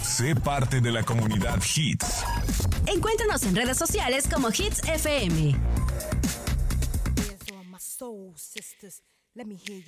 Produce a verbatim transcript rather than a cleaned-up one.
Sé parte de la comunidad Hits. Encuéntranos en redes sociales como Hits F M. Let me hear